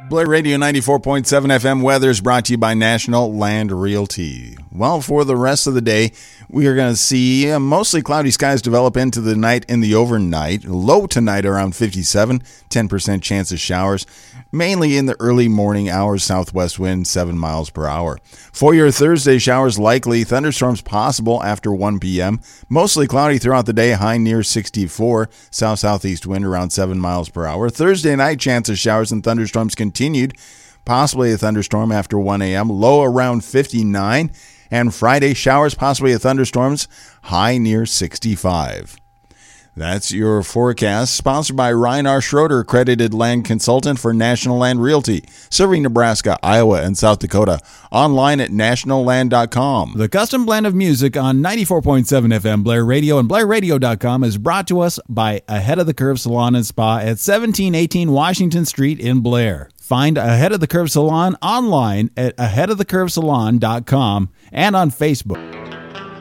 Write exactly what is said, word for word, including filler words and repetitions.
Blair Radio ninety-four point seven F M weather is brought to you by National Land Realty. Well, for the rest of the day, we are going to see uh, mostly cloudy skies develop into the night and the overnight. Low tonight around fifty-seven, ten percent chance of showers, mainly in the early morning hours, southwest wind seven miles per hour. For your Thursday, showers likely, thunderstorms possible after one p.m. Mostly cloudy throughout the day, high near sixty-four, south-southeast wind around seven miles per hour. Thursday night, chance of showers and thunderstorms continued, possibly a thunderstorm after one a.m., low around fifty-nine. And Friday, showers, possibly a thunderstorms, high near sixty-five. That's your forecast, sponsored by Ryan R. Schroeder, accredited land consultant for National Land Realty, serving Nebraska, Iowa, and South Dakota. Online at national land dot com. The custom blend of music on ninety-four point seven F M Blair Radio and blair radio dot com is brought to us by Ahead of the Curve Salon and Spa at seventeen eighteen Washington Street in Blair. Find Ahead of the Curve Salon online at ahead of the curve salon dot com and on Facebook.